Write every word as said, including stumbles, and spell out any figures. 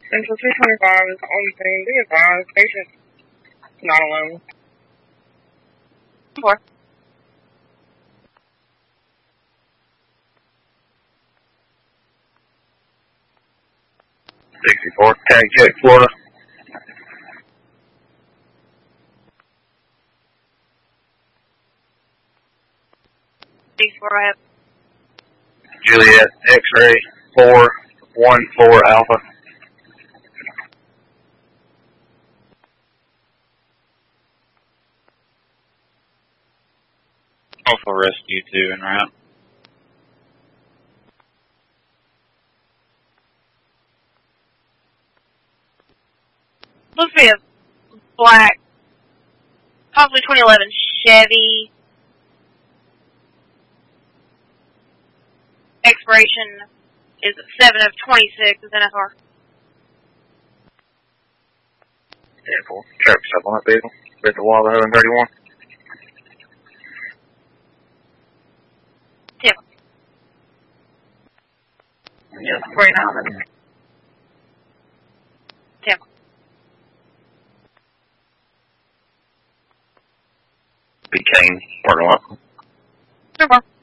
Central two twenty-five is on scene. Be advised, patient not alone. Four. sixty-four, tag check, Florida. sixty-four, I have. Juliet, X-ray, four, one, four, Alpha. Alpha Rescue two en route. Looks to be a black, possibly twenty eleven Chevy. Expiration is seven of twenty-six with N F R. ten four, traffic stop on that vehicle. With the wall of one thirty-one. Tim. Yes, right now. Tim. B. Kane, parking lot. Super.